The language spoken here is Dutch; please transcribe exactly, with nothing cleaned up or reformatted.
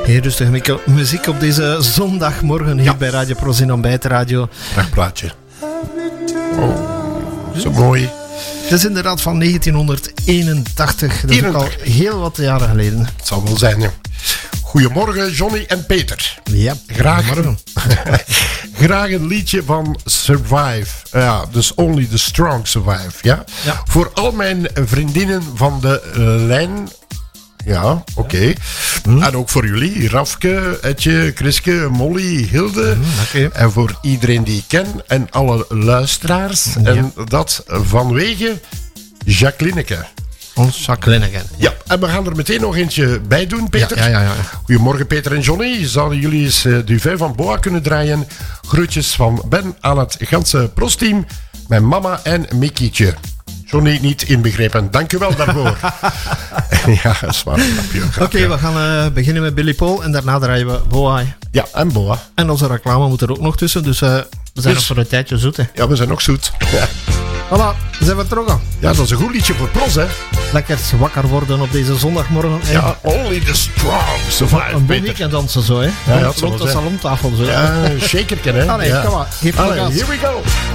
Heel rustig mu- muziek op deze zondagmorgen hier ja. bij Radio ProZin Ontbijtradio. Dag plaatje. Oh, zo mooi. Het is inderdaad van negentienhonderdeenentachtig. Dat is ook al heel wat jaren geleden. Het zal wel zijn, ja. Goedemorgen, Johnny en Peter. Ja, graag, graag een liedje van Survive. Ja, dus Only the Strong Survive. Ja? Ja. Voor al mijn vriendinnen van de uh, lijn. Ja, oké. Okay. Mm. En ook voor jullie, Rafke, Etje, Chriske, Molly, Hilde. Mm, okay. En voor iedereen die ik ken en alle luisteraars. Ja. En dat vanwege Jacquelineke. Ons Jacquelineke. Ja, en we gaan er meteen nog eentje bij doen, Peter. Ja, ja, ja, ja. Goedemorgen, Peter en Johnny. Zouden jullie eens uh, Duvet van Boa kunnen draaien? Groetjes van Ben aan het ganse prosteam. Mijn mama en Mikietje. Johnny niet inbegrepen. Dank u wel daarvoor. Ja, dat is waar. Oké, okay, we gaan uh, beginnen met Billy Paul en daarna draaien we Boa. Ja, en Boa. En onze reclame moet er ook nog tussen, dus uh, we zijn dus, nog voor een tijdje zoet. Hè. Ja, we zijn nog zoet. Ja. Voilà, zijn we vertrokken. Ja, dat is een goed liedje voor pros, hè. Lekker wakker worden op deze zondagmorgen. Hè. Ja, Only the Strong Survive. Een bon weekend dansen zo, hè. Ja, ja, rond de salontafel zo. Ja, shakerken, hè. Allee, ja. kom maar. Geef Allee, here we go.